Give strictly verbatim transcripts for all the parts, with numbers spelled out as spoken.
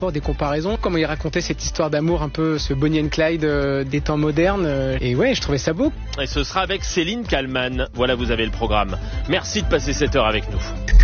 Des comparaisons, comment il racontait cette histoire d'amour, un peu ce Bonnie and Clyde euh, des temps modernes. Euh, et ouais, je trouvais ça beau. Et ce sera avec Céline Kallmann. Voilà, vous avez le programme. Merci de passer cette heure avec nous.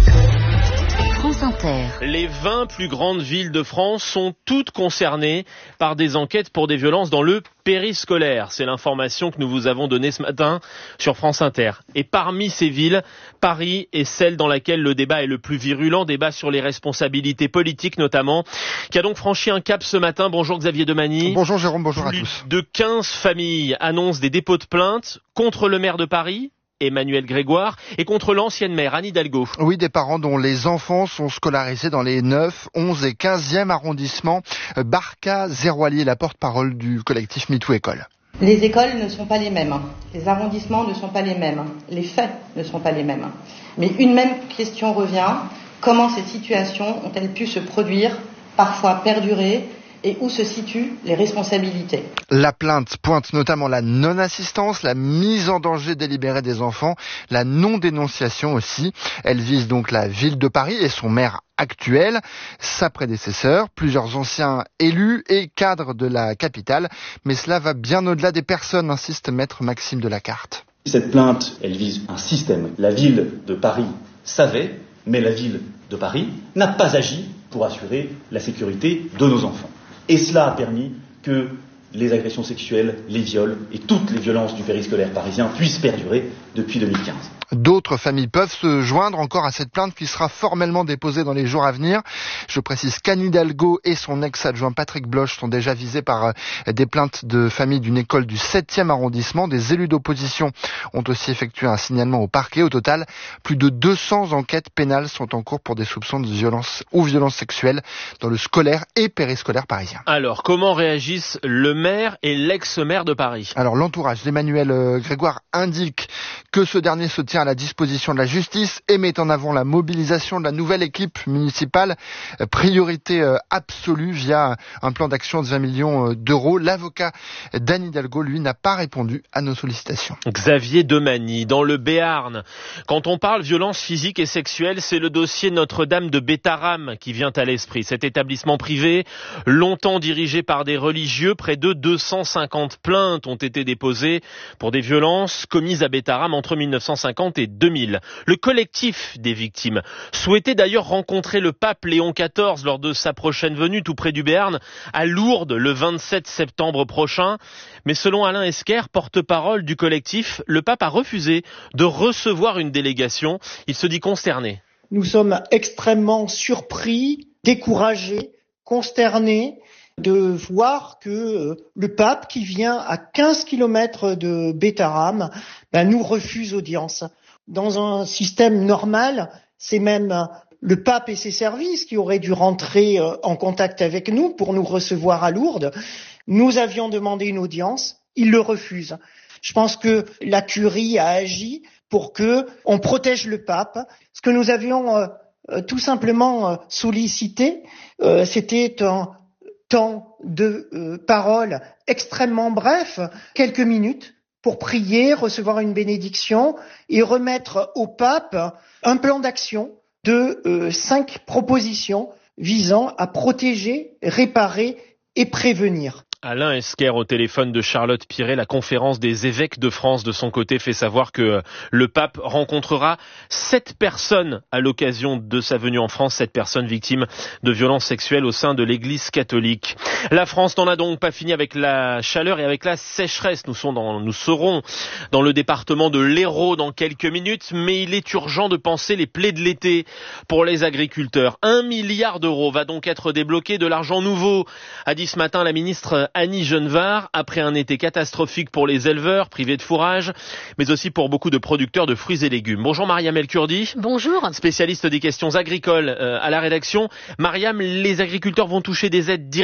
France Inter. Les vingt plus grandes villes de France sont toutes concernées par des enquêtes pour des violences dans le périscolaire. C'est l'information que nous vous avons donnée ce matin sur France Inter. Et parmi ces villes, Paris est celle dans laquelle le débat est le plus virulent, débat sur les responsabilités politiques notamment, qui a donc franchi un cap ce matin. Bonjour Xavier Demagny. Bonjour Jérôme, bonjour plus à tous. De quinze familles annoncent des dépôts de plainte contre le maire de Paris, Emmanuel Grégoire, et contre l'ancienne maire Anne Hidalgo. Oui, des parents dont les enfants sont scolarisés dans les neuf, onze et quinzième arrondissements. Barca Zerouali est la porte-parole du collectif MeToo École. Les écoles ne sont pas les mêmes, les arrondissements ne sont pas les mêmes, les faits ne sont pas les mêmes. Mais une même question revient, comment ces situations ont-elles pu se produire, parfois perdurer, et où se situent les responsabilités? La plainte pointe notamment la non-assistance, la mise en danger délibérée des enfants, la non-dénonciation aussi. Elle vise donc la ville de Paris et son maire actuel, sa prédécesseur, plusieurs anciens élus et cadres de la capitale. Mais cela va bien au-delà des personnes, insiste maître Maxime Delacarte. Cette plainte, elle vise un système. La ville de Paris savait, mais la ville de Paris n'a pas agi pour assurer la sécurité de nos enfants. Et cela a permis que les agressions sexuelles, les viols et toutes les violences du périscolaire parisien puissent perdurer depuis deux mille quinze. D'autres familles peuvent se joindre encore à cette plainte qui sera formellement déposée dans les jours à venir. Je précise qu'Anne Hidalgo et son ex-adjoint Patrick Bloch sont déjà visés par des plaintes de familles d'une école du septième arrondissement. Des élus d'opposition ont aussi effectué un signalement au parquet. Au total, plus de deux cents enquêtes pénales sont en cours pour des soupçons de violence ou violences sexuelles dans le scolaire et périscolaire parisien. Alors, comment réagissent le maire et l'ex-maire de Paris? Alors, l'entourage d'Emmanuel Grégoire indique que ce dernier se tient à la disposition de la justice et met en avant la mobilisation de la nouvelle équipe municipale, priorité absolue via un plan d'action de vingt millions d'euros. L'avocat d'Anne Hidalgo, lui, n'a pas répondu à nos sollicitations. Xavier Demagny, dans le Béarn. Quand on parle violence physique et sexuelle, c'est le dossier Notre-Dame de Bétharram qui vient à l'esprit. Cet établissement privé, longtemps dirigé par des religieux, près de deux cent cinquante plaintes ont été déposées pour des violences commises à Bétharram entre mille neuf cent cinquante et deux mille. Le collectif des victimes souhaitait d'ailleurs rencontrer le pape Léon quatorze lors de sa prochaine venue tout près du Béarn, à Lourdes, le vingt-sept septembre prochain. Mais selon Alain Esquer, porte-parole du collectif, le pape a refusé de recevoir une délégation. Il se dit consterné. Nous sommes extrêmement surpris, découragés, consternés de voir que le pape, qui vient à quinze kilomètres de Bétharram, ben, nous refuse audience. Dans un système normal, c'est même le pape et ses services qui auraient dû rentrer en contact avec nous pour nous recevoir à Lourdes. Nous avions demandé une audience, ils le refusent. Je pense que la curie a agi pour que on protège le pape. Ce que nous avions euh, tout simplement euh, sollicité, euh, c'était un temps de euh, parole extrêmement bref, quelques minutes, pour prier, recevoir une bénédiction et remettre au pape un plan d'action de euh, cinq propositions visant à protéger, réparer et prévenir. Alain Esquer au téléphone de Charlotte Piret. La conférence des évêques de France, de son côté, fait savoir que le pape rencontrera sept personnes à l'occasion de sa venue en France, sept personnes victimes de violences sexuelles au sein de l'Église catholique. La France n'en a donc pas fini avec la chaleur et avec la sécheresse. Nous, sont dans, nous serons dans le département de l'Hérault dans quelques minutes, mais il est urgent de penser les plaies de l'été pour les agriculteurs. Un milliard d'euros va donc être débloqué, de l'argent nouveau, a dit ce matin la ministre Annie Genevard, après un été catastrophique pour les éleveurs privés de fourrage, mais aussi pour beaucoup de producteurs de fruits et légumes. Bonjour Mariam El Kurdi. Bonjour. Spécialiste des questions agricoles euh, à la rédaction. Mariam, les agriculteurs vont toucher des aides directes. Comment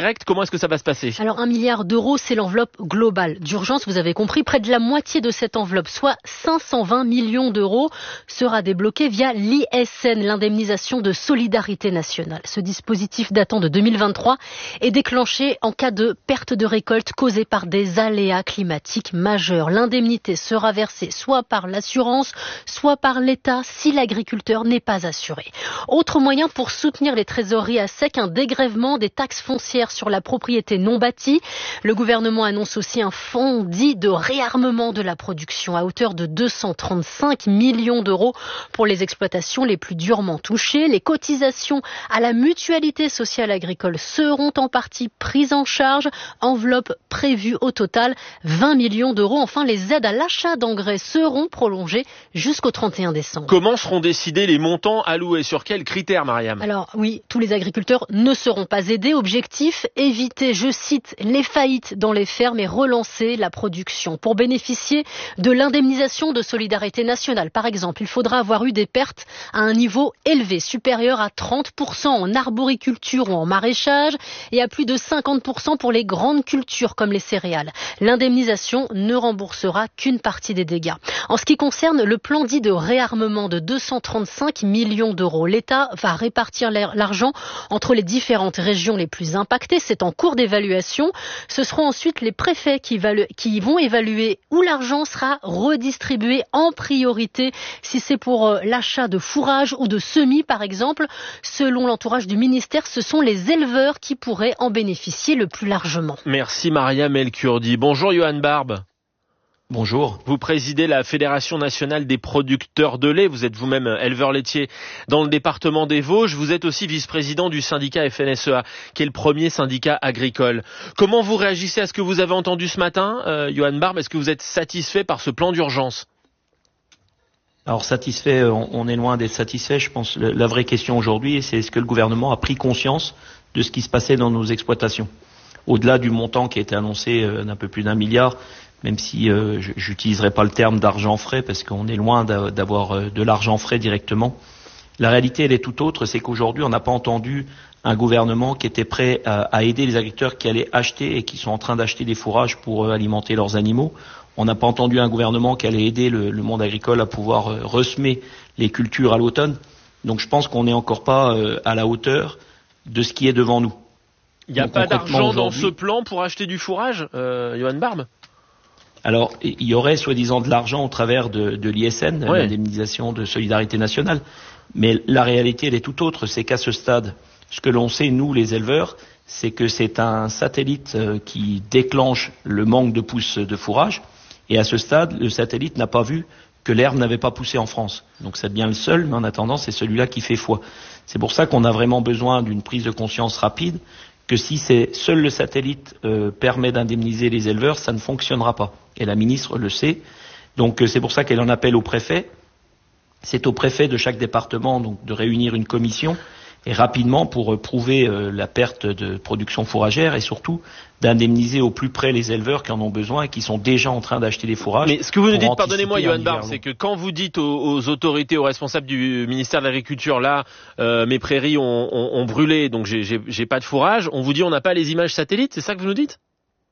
est-ce que ça va se passer? Alors un milliard d'euros, c'est l'enveloppe globale d'urgence. Vous avez compris, près de la moitié de cette enveloppe, soit cinq cent vingt millions d'euros, sera débloquée via l'I S N, l'indemnisation de solidarité nationale. Ce dispositif datant de deux mille vingt-trois est déclenché en cas de perte de récolte causée par des aléas climatiques majeurs. L'indemnité sera versée soit par l'assurance, soit par l'État si l'agriculteur n'est pas assuré. Autre moyen pour soutenir les trésoreries à sec, un dégrèvement des taxes foncières sur la propriété non bâtie. Le gouvernement annonce aussi un fonds dit de réarmement de la production à hauteur de deux cent trente-cinq millions d'euros pour les exploitations les plus durement touchées. Les cotisations à la mutualité sociale agricole seront en partie prises en charge. Enveloppe prévue au total vingt millions d'euros. Enfin, les aides à l'achat d'engrais seront prolongées jusqu'au trente et un décembre. Comment seront décidés les montants alloués? Sur quels critères, Mariam? Alors oui, tous les agriculteurs ne seront pas aidés. Objectif, éviter, je cite, les faillites dans les fermes et relancer la production. Pour bénéficier de l'indemnisation de solidarité nationale, par exemple, il faudra avoir eu des pertes à un niveau élevé, supérieur à trente pour cent en arboriculture ou en maraîchage et à plus de cinquante pour cent pour les grandes cultures comme les céréales. L'indemnisation ne remboursera qu'une partie des dégâts. En ce qui concerne le plan dit de réarmement de deux cent trente-cinq millions d'euros, l'État va répartir l'argent entre les différentes régions les plus impactées. C'est en cours d'évaluation. Ce seront ensuite les préfets qui, qui vont évaluer où l'argent sera redistribué en priorité, si c'est pour l'achat de fourrage ou de semis par exemple. Selon l'entourage du ministère, ce sont les éleveurs qui pourraient en bénéficier le plus largement. Merci Mariam El Kurdi. Bonjour Johan Barbe. Bonjour. Vous présidez la Fédération nationale des producteurs de lait. Vous êtes vous-même éleveur laitier dans le département des Vosges. Vous êtes aussi vice-président du syndicat F N S E A, qui est le premier syndicat agricole. Comment vous réagissez à ce que vous avez entendu ce matin, euh, Johan Barbe? Est-ce que vous êtes satisfait par ce plan d'urgence? Alors satisfait, on est loin d'être satisfait. Je pense que la vraie question aujourd'hui, c'est est-ce que le gouvernement a pris conscience de ce qui se passait dans nos exploitations? Au-delà du montant qui a été annoncé euh, d'un peu plus d'un milliard, même si euh, j'utiliserai pas le terme d'argent frais parce qu'on est loin d'avoir euh, de l'argent frais directement. La réalité, elle est tout autre, c'est qu'aujourd'hui, on n'a pas entendu un gouvernement qui était prêt à, à aider les agriculteurs qui allaient acheter et qui sont en train d'acheter des fourrages pour euh, alimenter leurs animaux. On n'a pas entendu un gouvernement qui allait aider le, le monde agricole à pouvoir euh, ressemer les cultures à l'automne. Donc je pense qu'on n'est encore pas euh, à la hauteur de ce qui est devant nous. Il n'y a Donc, pas d'argent dans ce plan pour acheter du fourrage, euh, Johan Barbe? Alors, il y aurait soi-disant de l'argent au travers de, de l'I S N, ouais. l'indemnisation de solidarité nationale. Mais la réalité, elle est tout autre. C'est qu'à ce stade, ce que l'on sait, nous, les éleveurs, c'est que c'est un satellite qui déclenche le manque de pousses de fourrage. Et à ce stade, le satellite n'a pas vu que l'herbe n'avait pas poussé en France. Donc c'est bien le seul, mais en attendant, c'est celui-là qui fait foi. C'est pour ça qu'on a vraiment besoin d'une prise de conscience rapide, que si c'est seul le satellite euh, permet d'indemniser les éleveurs, ça ne fonctionnera pas. Et la ministre le sait. Donc euh, c'est pour ça qu'elle en appelle au préfet. C'est au préfet de chaque département donc de réunir une commission et rapidement pour euh, prouver euh, la perte de production fourragère et surtout d'indemniser au plus près les éleveurs qui en ont besoin et qui sont déjà en train d'acheter des fourrages. Mais ce que vous nous dites, pardonnez-moi Johan Barbe, c'est que quand vous dites aux, aux autorités, aux responsables du ministère de l'Agriculture, là, euh, mes prairies ont, ont, ont brûlé, donc j'ai, j'ai, j'ai pas de fourrage, on vous dit on n'a pas les images satellites, c'est ça que vous nous dites?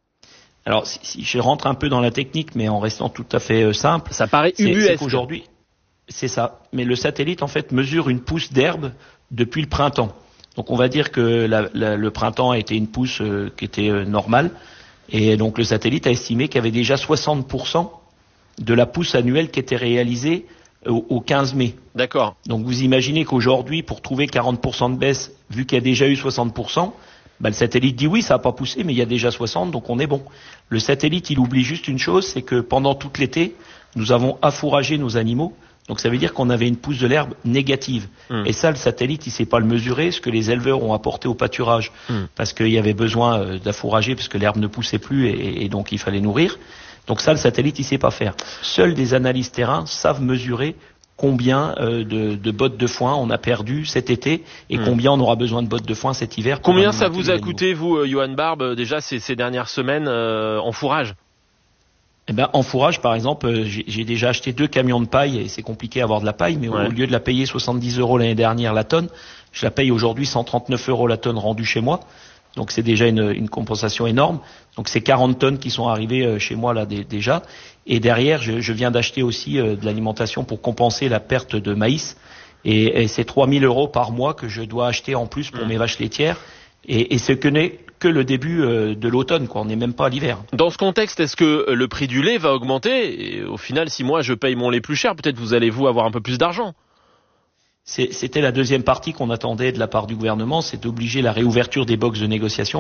Alors, si, si je rentre un peu dans la technique, mais en restant tout à fait euh, simple, ça paraît ubuesque. C'est qu'aujourd'hui, c'est ça. Mais le satellite, en fait, mesure une pousse d'herbe depuis le printemps. Donc on va dire que la, la, le printemps a été une pousse euh, qui était euh, normale. Et donc le satellite a estimé qu'il y avait déjà soixante pour cent de la pousse annuelle qui était réalisée au, au quinze mai. D'accord. Donc vous imaginez qu'aujourd'hui, pour trouver quarante pour cent de baisse, vu qu'il y a déjà eu soixante pour cent, bah, le satellite dit oui, ça n'a pas poussé, mais il y a déjà soixante, donc on est bon. Le satellite, il oublie juste une chose, c'est que pendant tout l'été, nous avons affouragé nos animaux. Donc ça veut dire qu'on avait une pousse de l'herbe négative. Mmh. Et ça, le satellite, il ne sait pas le mesurer, ce que les éleveurs ont apporté au pâturage, mmh. parce qu'il y avait besoin euh, d'affourager, parce que l'herbe ne poussait plus et, et donc il fallait nourrir. Donc ça, le satellite, il ne sait pas faire. Seuls des analystes terrain savent mesurer combien euh, de, de bottes de foin on a perdu cet été et mmh. combien on aura besoin de bottes de foin cet hiver. Combien ça vous a coûté, vous, euh, Johan Barbe, déjà ces, ces dernières semaines euh, en fourrage? Eh ben, en fourrage, par exemple, j'ai, j'ai déjà acheté deux camions de paille et c'est compliqué à avoir de la paille, mais ouais. au lieu de la payer soixante-dix euros l'année dernière la tonne, je la paye aujourd'hui cent trente-neuf euros la tonne rendue chez moi. Donc c'est déjà une, une compensation énorme. Donc c'est quarante tonnes qui sont arrivées chez moi là d- déjà. Et derrière, je, je viens d'acheter aussi euh, de l'alimentation pour compenser la perte de maïs. Et, et c'est trois mille euros par mois que je dois acheter en plus pour mmh. mes vaches laitières. Et, et ce que n'est que le début euh, de l'automne, quoi. On n'est même pas à l'hiver. Dans ce contexte, est-ce que le prix du lait va augmenter ? Et au final, si moi je paye mon lait plus cher, peut-être vous allez vous avoir un peu plus d'argent. C'est, c'était la deuxième partie qu'on attendait de la part du gouvernement, c'est d'obliger la réouverture des box de négociation